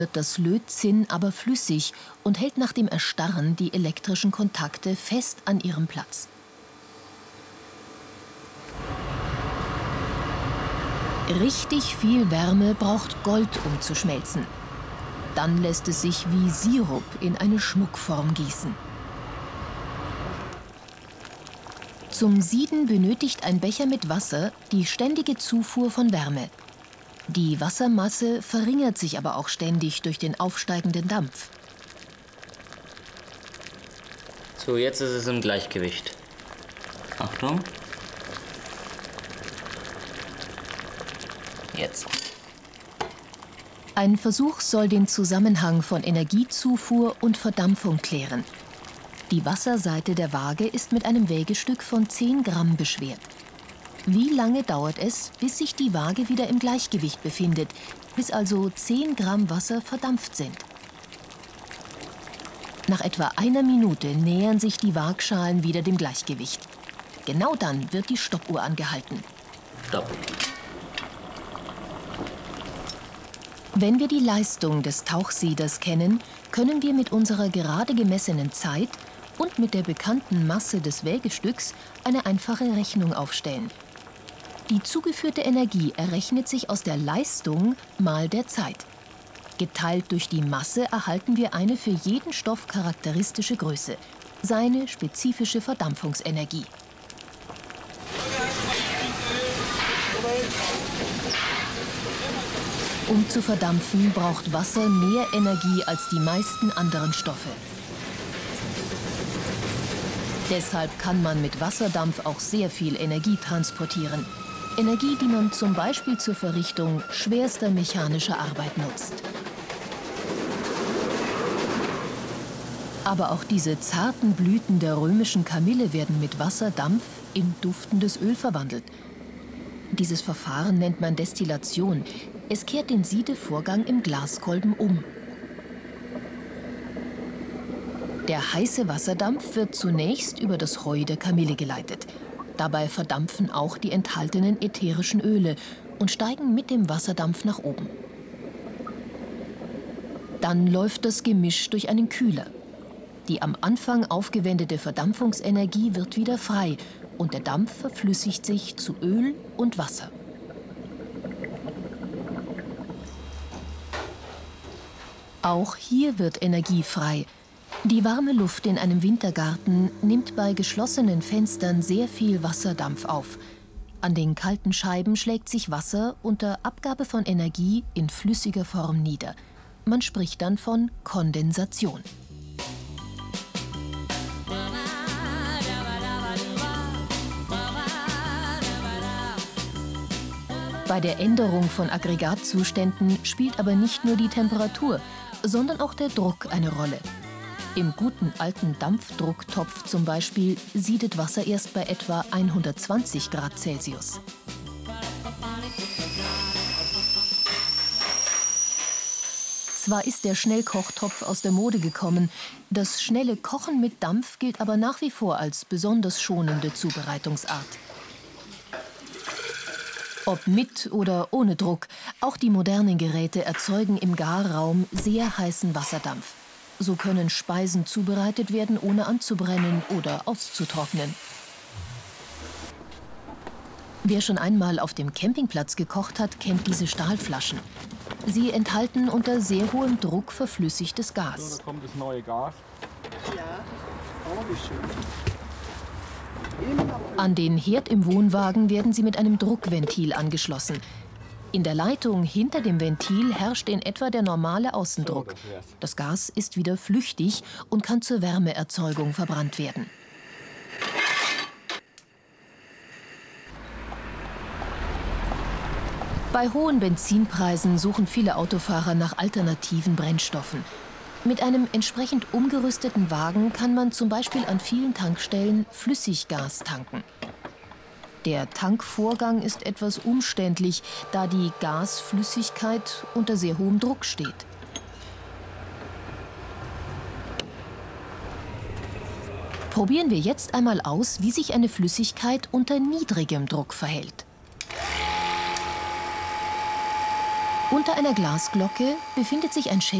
wird das Lötzinn aber flüssig und hält nach dem Erstarren die elektrischen Kontakte fest an ihrem Platz. Richtig viel Wärme braucht Gold, um zu schmelzen. Dann lässt es sich wie Sirup in eine Schmuckform gießen. Zum Sieden benötigt ein Becher mit Wasser die ständige Zufuhr von Wärme. Die Wassermasse verringert sich aber auch ständig durch den aufsteigenden Dampf. So, jetzt ist es im Gleichgewicht. Achtung. Jetzt. Ein Versuch soll den Zusammenhang von Energiezufuhr und Verdampfung klären. Die Wasserseite der Waage ist mit einem Wägestück von 10 Gramm beschwert. Wie lange dauert es, bis sich die Waage wieder im Gleichgewicht befindet, bis also 10 Gramm Wasser verdampft sind? Nach etwa einer Minute nähern sich die Waagschalen wieder dem Gleichgewicht. Genau dann wird die Stoppuhr angehalten. Stopp. Wenn wir die Leistung des Tauchsieders kennen, können wir mit unserer gerade gemessenen Zeit und mit der bekannten Masse des Wägestücks eine einfache Rechnung aufstellen. Die zugeführte Energie errechnet sich aus der Leistung mal der Zeit. Geteilt durch die Masse erhalten wir eine für jeden Stoff charakteristische Größe, seine spezifische Verdampfungsenergie. Um zu verdampfen, braucht Wasser mehr Energie als die meisten anderen Stoffe. Deshalb kann man mit Wasserdampf auch sehr viel Energie transportieren. Energie, die man zum Beispiel zur Verrichtung schwerster mechanischer Arbeit nutzt. Aber auch diese zarten Blüten der römischen Kamille werden mit Wasserdampf in duftendes Öl verwandelt. Dieses Verfahren nennt man Destillation. Es kehrt den Siedevorgang im Glaskolben um. Der heiße Wasserdampf wird zunächst über das Heu der Kamille geleitet. Dabei verdampfen auch die enthaltenen ätherischen Öle und steigen mit dem Wasserdampf nach oben. Dann läuft das Gemisch durch einen Kühler. Die am Anfang aufgewendete Verdampfungsenergie wird wieder frei und der Dampf verflüssigt sich zu Öl und Wasser. Auch hier wird Energie frei. Die warme Luft in einem Wintergarten nimmt bei geschlossenen Fenstern sehr viel Wasserdampf auf. An den kalten Scheiben schlägt sich Wasser unter Abgabe von Energie in flüssiger Form nieder. Man spricht dann von Kondensation. Bei der Änderung von Aggregatzuständen spielt aber nicht nur die Temperatur, sondern auch der Druck eine Rolle. Im guten alten Dampfdrucktopf zum Beispiel siedet Wasser erst bei etwa 120 Grad Celsius. Zwar ist der Schnellkochtopf aus der Mode gekommen, das schnelle Kochen mit Dampf gilt aber nach wie vor als besonders schonende Zubereitungsart. Ob mit oder ohne Druck, auch die modernen Geräte erzeugen im Garraum sehr heißen Wasserdampf. So können Speisen zubereitet werden, ohne anzubrennen oder auszutrocknen. Wer schon einmal auf dem Campingplatz gekocht hat, kennt diese Stahlflaschen. Sie enthalten unter sehr hohem Druck verflüssigtes Gas. So, da kommt das neue Gas. Ja, oh, wie schön. An den Herd im Wohnwagen werden sie mit einem Druckventil angeschlossen. In der Leitung hinter dem Ventil herrscht in etwa der normale Außendruck. Das Gas ist wieder flüchtig und kann zur Wärmeerzeugung verbrannt werden. Bei hohen Benzinpreisen suchen viele Autofahrer nach alternativen Brennstoffen. Mit einem entsprechend umgerüsteten Wagen kann man zum Beispiel an vielen Tankstellen Flüssiggas tanken. Der Tankvorgang ist etwas umständlich, da die Gasflüssigkeit unter sehr hohem Druck steht. Probieren wir jetzt einmal aus, wie sich eine Flüssigkeit unter niedrigem Druck verhält. Unter einer Glasglocke befindet sich ein